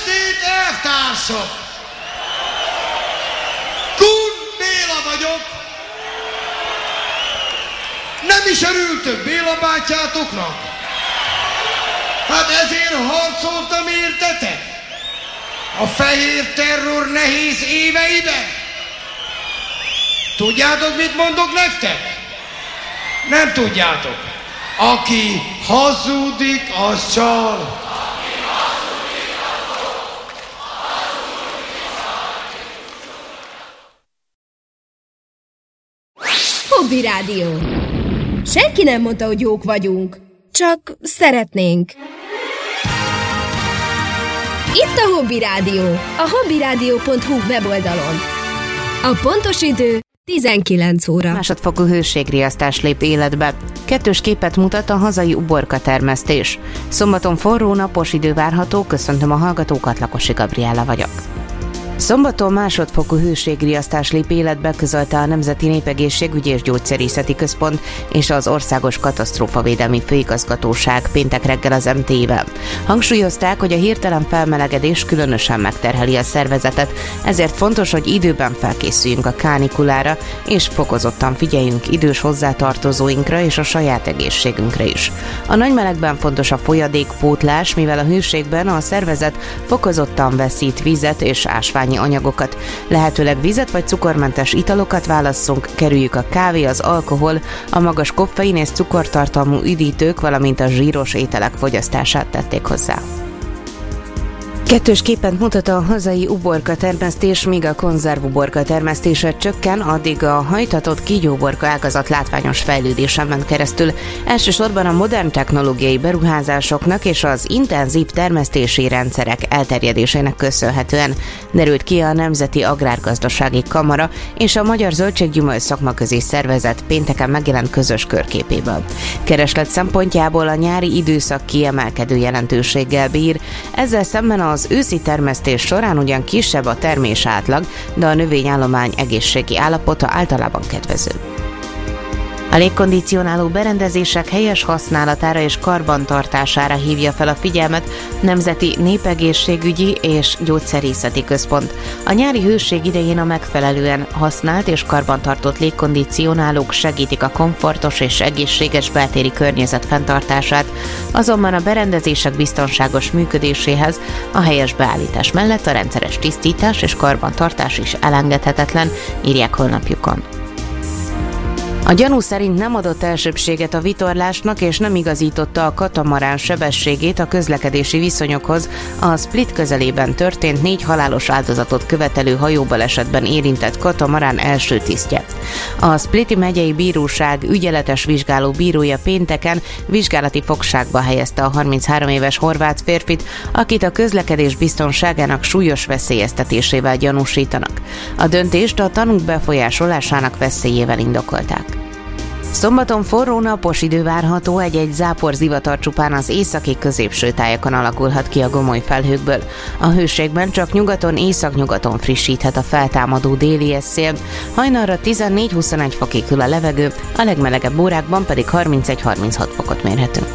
estét, elvtársak! Kun Béla vagyok. Nem is örültök Béla bátyátoknak? Hát ezért harcoltam értetek? A fehér terror nehéz éveiben? Tudjátok, mit mondok nektek? Nem tudjátok. Aki hazudik, az csal. Hobby Rádió. Senki nem mondta, hogy jók vagyunk. Csak szeretnénk. Itt a Hobby Rádió. A hobbyradio.hu weboldalon. A pontos idő 19 óra. Másodfokú hőségriasztás lép életbe. Kettős képet mutat a hazai uborka termesztés. Szombaton forró, napos idő várható. Köszöntöm a hallgatókat, Lakosi Gabriella vagyok. Szombaton másodfokú hőségriasztás lép életbe, közölte a Nemzeti Népegészségügyi és Gyógyszerészeti Központ és az Országos Katasztrófavédelmi Főigazgatóság péntek reggel az MT-vel. Hangsúlyozták, hogy a hirtelen felmelegedés különösen megterheli a szervezetet, ezért fontos, hogy időben felkészüljünk a kánikulára, és fokozottan figyeljünk idős hozzátartozóinkra és a saját egészségünkre is. A nagy melegben fontos a folyadékpótlás, mivel a hőségben a szervezet fokozottan veszít vizet és ásványi anyagokat. Lehetőleg vizet vagy cukormentes italokat válasszunk, kerüljük a kávé, az alkohol, a magas koffein és cukortartalmú üdítők, valamint a zsíros ételek fogyasztását, tették hozzá. Kettős képet mutat a hazai uborka termesztés, míg a konzervuborka termesztése csökken, addig a hajtatott kígyóborka ágazat látványos fejlődésen ment keresztül. Elsősorban a modern technológiai beruházásoknak és az intenzív termesztési rendszerek elterjedésének köszönhetően, derült ki a Nemzeti Agrárgazdasági Kamara és a Magyar Zöldséggyümölcs Szakmaközi Szervezet pénteken megjelent közös körképéből. Kereslet szempontjából a nyári időszak kiemelkedő jelentőséggel bír, ezzel szemben az őszi termesztés során ugyan kisebb a termés átlag, de a növényállomány egészségi állapota általában kedvező. A légkondicionáló berendezések helyes használatára és karbantartására hívja fel a figyelmet Nemzeti Népegészségügyi és Gyógyszerészeti Központ. A nyári hőség idején a megfelelően használt és karbantartott légkondicionálók segítik a komfortos és egészséges beltéri környezet fenntartását, azonban a berendezések biztonságos működéséhez a helyes beállítás mellett a rendszeres tisztítás és karbantartás is elengedhetetlen, írják honlapjukon. A gyanú szerint nem adott elsőbbséget a vitorlásnak és nem igazította a katamarán sebességét a közlekedési viszonyokhoz a Split közelében történt 4 halálos áldozatot követelő hajóbalesetben érintett katamarán első tisztje. A Spliti megyei bíróság ügyeletes vizsgáló bírója pénteken vizsgálati fogságba helyezte a 33 éves horvát férfit, akit a közlekedés biztonságának súlyos veszélyeztetésével gyanúsítanak. A döntést a tanúk befolyásolásának veszélyével indokolták. Szombaton forró, napos idő várható, egy-egy záporzivatar csupán az északi középső tájakon alakulhat ki a gomoly felhőkből. A hőségben csak nyugaton, északnyugaton frissíthet a feltámadó déli szél, hajnalra 14-21 fokig hűl a levegő, a legmelegebb órákban pedig 31-36 fokot mérhetünk.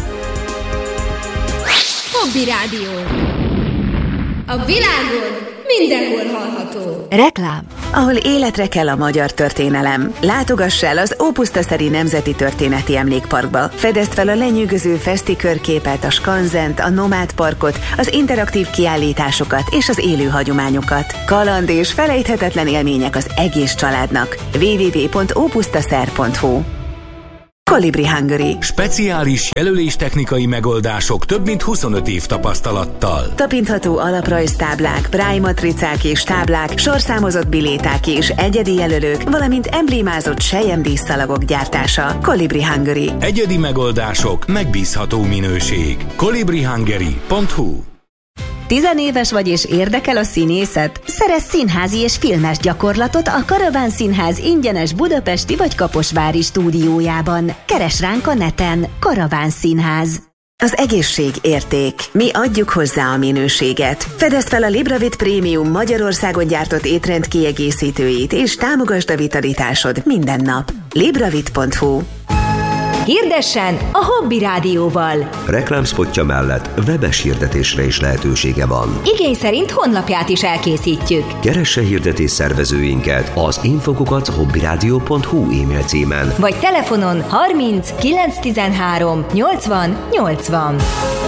Hobby Rádió. A világon mindenhol hallható. Reklám. Ahol életre kell a magyar történelem. Látogass el az Ópusztaszeri Nemzeti Történeti Emlékparkba. Fedezd fel a lenyűgöző feszti körképet, a skanzent, a nomád parkot, az interaktív kiállításokat és az élő hagyományokat. Kaland és felejthetetlen élmények az egész családnak. www.opusztaszer.hu. Kolibri Hungary. Speciális jelöléstechnikai megoldások több mint 25 év tapasztalattal. Tapintható alaprajztáblák, prájmatricák és táblák, sorszámozott biléták és egyedi jelölők, valamint emblémázott selyemdíszszalagok gyártása. Kolibri Hungary. Egyedi megoldások, megbízható minőség. kolibrihungary.hu. Tizenéves vagy és érdekel a színészet? Szerezz színházi és filmes gyakorlatot a Karaván Színház ingyenes budapesti vagy kaposvári stúdiójában. Keresd ránk a neten. Karaván Színház. Az egészség érték. Mi adjuk hozzá a minőséget. Fedezd fel a Libravit Prémium Magyarországon gyártott étrend kiegészítőit, és támogasd a vitalitásod minden nap. Libravit.hu. Hirdessen a Hobby Rádióval. Reklámspotja mellett webes hirdetésre is lehetősége van. Igény szerint honlapját is elkészítjük. Keresse hirdetés szervezőinket az info@hobbyradio.hu e-mail címen. Vagy telefonon 30 913 80 80.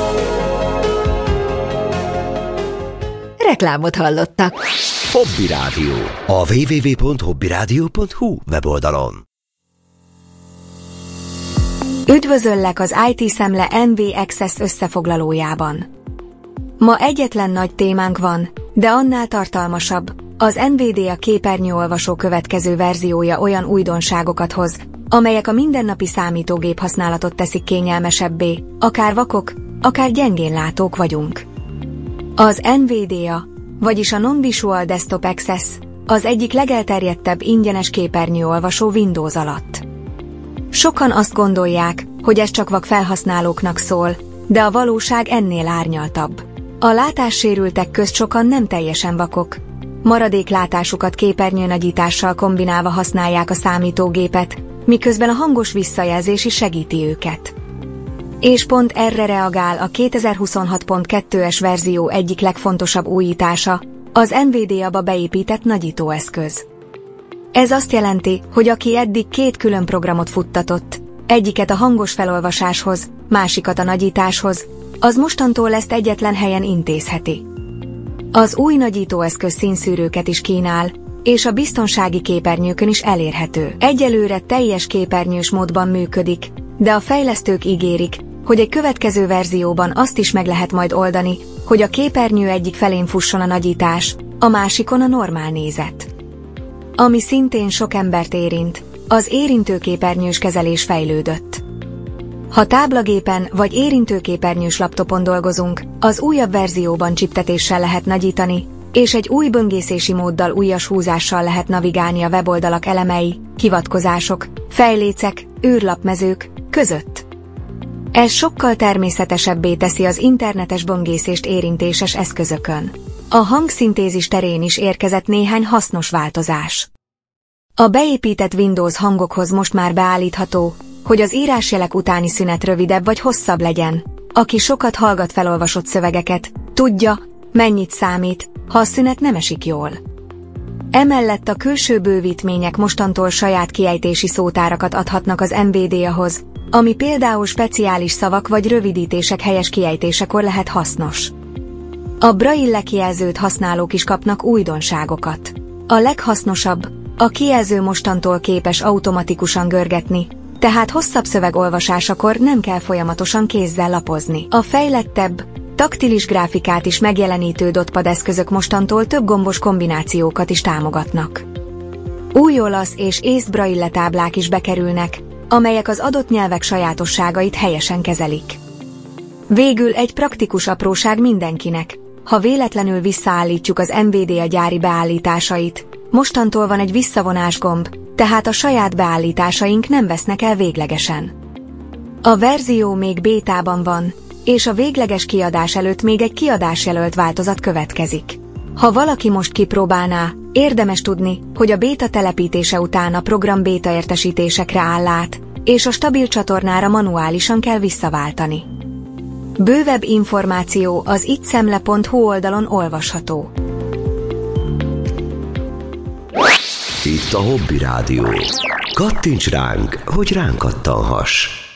Reklámot hallottak. Hobby Rádió. A www.hobbyradio.hu weboldalon. Üdvözöllek az IT Szemle NV Access összefoglalójában. Ma egyetlen nagy témánk van, de annál tartalmasabb. Az NVIDIA képernyőolvasó következő verziója olyan újdonságokat hoz, amelyek a mindennapi számítógép használatot teszik kényelmesebbé, akár vakok, akár gyengén látók vagyunk. Az NVIDIA, vagyis a Non-Visual Desktop Access, az egyik legelterjedtebb ingyenes képernyőolvasó Windows alatt. Sokan azt gondolják, hogy ez csak vak felhasználóknak szól, de a valóság ennél árnyaltabb. A látássérültek közt sokan nem teljesen vakok. Maradék látásukat képernyőnagyítással kombinálva használják a számítógépet, miközben a hangos visszajelzés is segíti őket. És pont erre reagál a 2026.2-es verzió egyik legfontosabb újítása, az NVIDIA-ba beépített nagyítóeszköz. Ez azt jelenti, hogy aki eddig két külön programot futtatott, egyiket a hangos felolvasáshoz, másikat a nagyításhoz, az mostantól ezt egyetlen helyen intézheti. Az új nagyítóeszköz színszűrőket is kínál, és a biztonsági képernyőkön is elérhető. Egyelőre teljes képernyős módban működik, de a fejlesztők ígérik, hogy egy következő verzióban azt is meg lehet majd oldani, hogy a képernyő egyik felén fusson a nagyítás, a másikon a normál nézet. Ami szintén sok embert érint, az érintőképernyős kezelés fejlődött. Ha táblagépen vagy érintőképernyős laptopon dolgozunk, az újabb verzióban csiptetéssel lehet nagyítani, és egy új böngészési móddal ujjas húzással lehet navigálni a weboldalak elemei, hivatkozások, fejlécek, űrlapmezők között. Ez sokkal természetesebbé teszi az internetes böngészést érintéses eszközökön. A hangszintézis terén is érkezett néhány hasznos változás. A beépített Windows hangokhoz most már beállítható, hogy az írásjelek utáni szünet rövidebb vagy hosszabb legyen. Aki sokat hallgat felolvasott szövegeket, tudja, mennyit számít, ha a szünet nem esik jól. Emellett a külső bővítmények mostantól saját kiejtési szótárakat adhatnak az NVIDIA-hoz, ami például speciális szavak vagy rövidítések helyes kiejtésekor lehet hasznos. A Braille kijelzőt használók is kapnak újdonságokat. A leghasznosabb, a kijelző mostantól képes automatikusan görgetni, tehát hosszabb szöveg olvasásakor nem kell folyamatosan kézzel lapozni. A fejlettebb, taktilis gráfikát is megjelenítő dotpad eszközök mostantól több gombos kombinációkat is támogatnak. Új olasz és ész Braille táblák is bekerülnek, amelyek az adott nyelvek sajátosságait helyesen kezelik. Végül egy praktikus apróság mindenkinek, ha véletlenül visszaállítjuk az NVIDIA gyári beállításait, mostantól van egy visszavonás gomb, tehát a saját beállításaink nem vesznek el véglegesen. A verzió még bétában van, és a végleges kiadás előtt még egy kiadásjelölt változat következik. Ha valaki most kipróbálná, érdemes tudni, hogy a béta telepítése után a program béta értesítésekre áll át, és a stabil csatornára manuálisan kell visszaváltani. Bővebb információ az ittszemle.hu oldalon olvasható. Itt a Hobby Rádió. Kattints ránk, hogy ránk kattanhass.